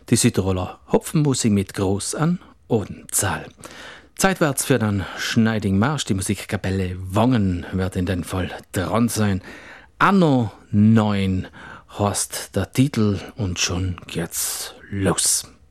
Die Südtiroler Hopfenmusik mit Groß an Odenzahl. Zeitwärts für den Schneiding Marsch, die Musikkapelle Wangen wird in den Fall dran sein. Anno 9 heißt der Titel und schon geht's los.